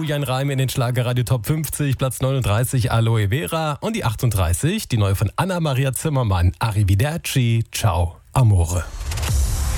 Julian Reim in den Schlagerradio Top 50, Platz 39 Aloe Vera und die 38, die neue von Anna-Maria Zimmermann, Arrivederci, Ciao, Amore.